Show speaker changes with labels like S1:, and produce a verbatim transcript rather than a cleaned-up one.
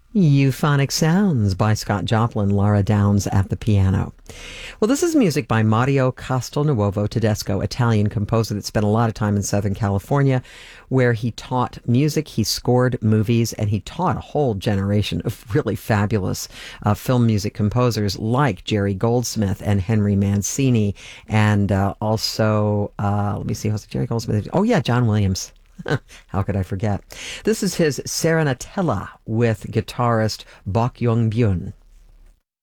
S1: Euphonic Sounds by Scott Joplin, Laura Downs at the piano. Well, this is music by Mario Castelnuovo Tedesco, Italian composer that spent a lot of time in Southern California, where he taught music, he scored movies, and he taught a whole generation of really fabulous uh, film music composers like Jerry Goldsmith and Henry Mancini, and uh, also, uh, let me see, who's Jerry Goldsmith? Oh, yeah, John Williams. How could I forget? This is his Serenatella with guitarist Bok Young Byun.